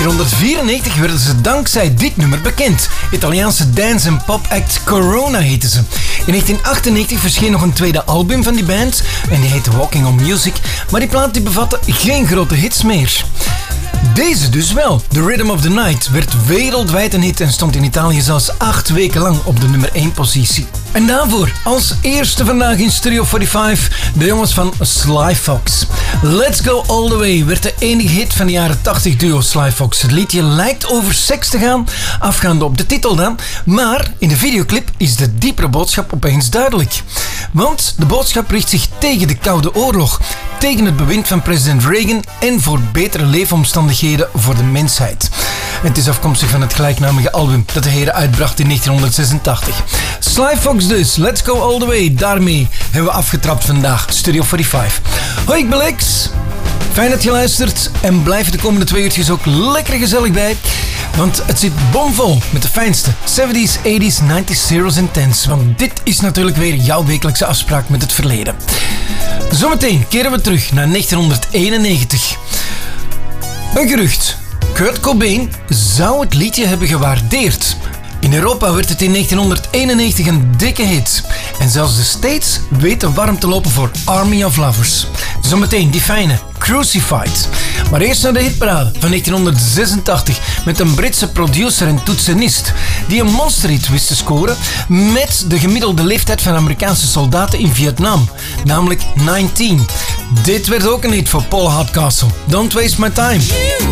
1994 werden ze dankzij dit nummer bekend. Italiaanse dance- en pop-act Corona heette ze. In 1998 verscheen nog een tweede album van die band en die heette Walking on Music, maar die plaat die bevatte geen grote hits meer. Deze dus wel. The Rhythm of the Night werd wereldwijd een hit en stond in Italië zelfs 8 weken lang op de nummer 1 positie. En daarvoor, als eerste vandaag in Studio 45, de jongens van Sly Fox. Let's Go All The Way werd de enige hit van de jaren 80 duo Sly Fox. Het liedje lijkt over seks te gaan, afgaande op de titel dan, maar in de videoclip is de diepere boodschap opeens duidelijk. Want de boodschap richt zich tegen de Koude Oorlog, tegen het bewind van president Reagan en voor betere leefomstandigheden voor de mensheid. Het is afkomstig van het gelijknamige album dat de heren uitbracht in 1986. Sly Fox dus, Let's Go All The Way. Daarmee hebben we afgetrapt vandaag, Studio 45. Hoi, ik ben Lex. Fijn dat je luistert en blijf de komende 2 uurtjes ook lekker gezellig bij. Want het zit bomvol met de fijnste 70s, 80s, 90s, zeros en tens. Want dit is natuurlijk weer jouw wekelijkse afspraak met het verleden. Zometeen keren we terug naar 1991. Een gerucht. Kurt Cobain zou het liedje hebben gewaardeerd. In Europa werd het in 1991 een dikke hit. En zelfs de States weten warm te lopen voor Army of Lovers. Zometeen die fijne Crucified. Maar eerst naar de hitparade van 1986 met een Britse producer en toetsenist die een monsterhit wist te scoren met de gemiddelde leeftijd van Amerikaanse soldaten in Vietnam, namelijk 19. Dit werd ook een hit voor Paul Hardcastle. Don't Waste My Time.